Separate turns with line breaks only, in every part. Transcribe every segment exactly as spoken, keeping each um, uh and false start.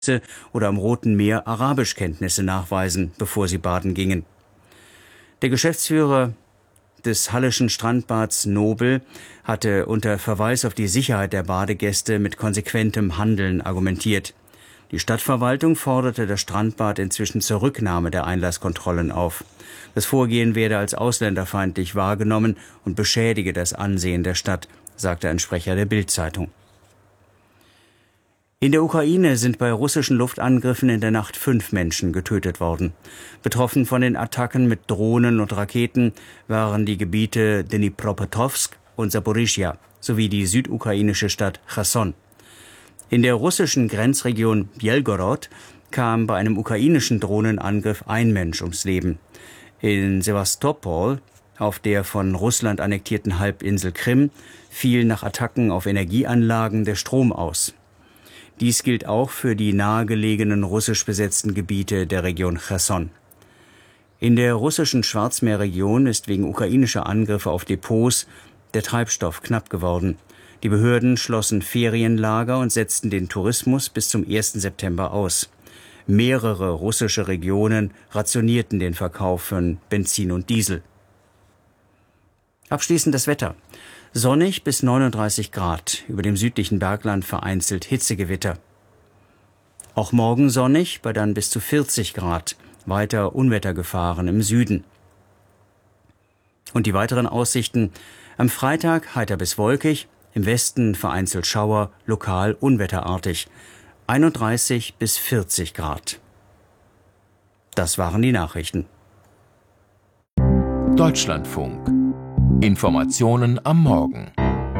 oder am Roten Meer Arabischkenntnisse nachweisen, bevor sie baden gingen. Der Geschäftsführer des Halleschen Strandbads Nobel hatte unter Verweis auf die Sicherheit der Badegäste mit konsequentem Handeln argumentiert. Die Stadtverwaltung forderte das Strandbad inzwischen zur Rücknahme der Einlasskontrollen auf. Das Vorgehen werde als ausländerfeindlich wahrgenommen und beschädige das Ansehen der Stadt, sagte ein Sprecher der Bild-Zeitung. In der Ukraine sind bei russischen Luftangriffen in der Nacht fünf Menschen getötet worden. Betroffen von den Attacken mit Drohnen und Raketen waren die Gebiete Dnipropetrovsk und Saporischschja sowie die südukrainische Stadt Cherson. In der russischen Grenzregion Bjelgorod kam bei einem ukrainischen Drohnenangriff ein Mensch ums Leben. In Sewastopol, auf der von Russland annektierten Halbinsel Krim, fiel nach Attacken auf Energieanlagen der Strom aus. Dies gilt auch für die nahegelegenen russisch besetzten Gebiete der Region Cherson. In der russischen Schwarzmeerregion ist wegen ukrainischer Angriffe auf Depots der Treibstoff knapp geworden. Die Behörden schlossen Ferienlager und setzten den Tourismus bis zum ersten September aus. Mehrere russische Regionen rationierten den Verkauf von Benzin und Diesel. Abschließend das Wetter. Sonnig bis neununddreißig Grad, über dem südlichen Bergland vereinzelt Hitzegewitter. Auch morgen sonnig, bei dann bis zu vierzig Grad, weiter Unwettergefahren im Süden. Und die weiteren Aussichten: am Freitag heiter bis wolkig, im Westen vereinzelt Schauer, lokal unwetterartig, einunddreißig bis vierzig Grad. Das waren die Nachrichten.
Deutschlandfunk. Informationen am Morgen.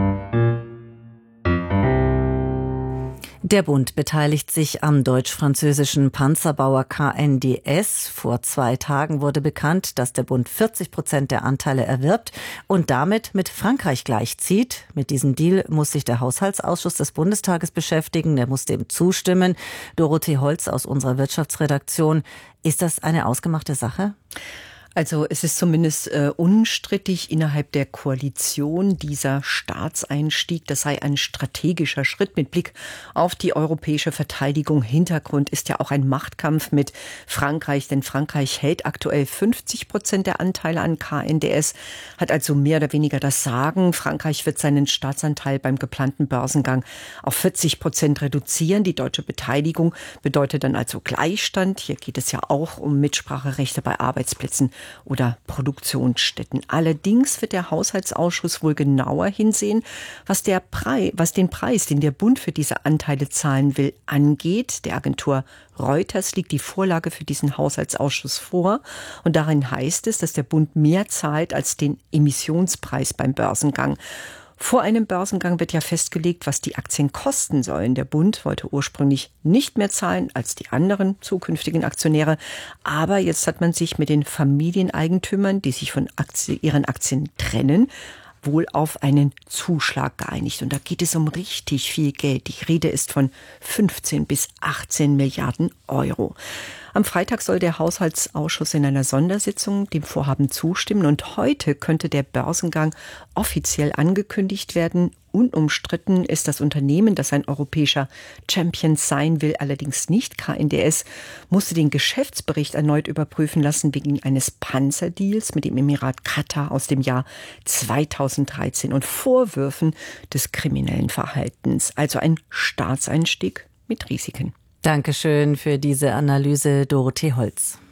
Der Bund beteiligt sich am deutsch-französischen Panzerbauer K N D S. Vor zwei Tagen wurde bekannt, dass der Bund vierzig Prozent der Anteile erwirbt und damit mit Frankreich gleichzieht. Mit diesem Deal muss sich der Haushaltsausschuss des Bundestages beschäftigen. Der muss dem zustimmen. Dorothee Holz aus unserer Wirtschaftsredaktion. Ist das eine ausgemachte Sache?
Also es ist zumindest äh, unstrittig innerhalb der Koalition dieser Staatseinstieg. Das sei ein strategischer Schritt mit Blick auf die europäische Verteidigung. Hintergrund ist ja auch ein Machtkampf mit Frankreich, denn Frankreich hält aktuell fünfzig Prozent der Anteile an K N D S, hat also mehr oder weniger das Sagen. Frankreich wird seinen Staatsanteil beim geplanten Börsengang auf vierzig Prozent reduzieren. Die deutsche Beteiligung bedeutet dann also Gleichstand. Hier geht es ja auch um Mitspracherechte bei Arbeitsplätzen oder Produktionsstätten. Allerdings wird der Haushaltsausschuss wohl genauer hinsehen, was, der Preis, was den Preis, den der Bund für diese Anteile zahlen will, angeht. Der Agentur Reuters liegt die Vorlage für diesen Haushaltsausschuss vor. Und darin heißt es, dass der Bund mehr zahlt als den Emissionspreis beim Börsengang. Vor einem Börsengang wird ja festgelegt, was die Aktien kosten sollen. Der Bund wollte ursprünglich nicht mehr zahlen als die anderen zukünftigen Aktionäre. Aber jetzt hat man sich mit den Familieneigentümern, die sich von Aktien, ihren Aktien trennen, wohl auf einen Zuschlag geeinigt. Und da geht es um richtig viel Geld. Die Rede ist von fünfzehn bis achtzehn Milliarden Euro. Am Freitag soll der Haushaltsausschuss in einer Sondersitzung dem Vorhaben zustimmen. Und heute könnte der Börsengang offiziell angekündigt werden. Unumstritten ist das Unternehmen, das ein europäischer Champion sein will, allerdings nicht. K N D S musste den Geschäftsbericht erneut überprüfen lassen wegen eines Panzerdeals mit dem Emirat Katar aus dem Jahr zweitausenddreizehn und Vorwürfen des kriminellen Verhaltens. Also ein Staatseinstieg mit Risiken.
Dankeschön für diese Analyse, Dorothee Holz.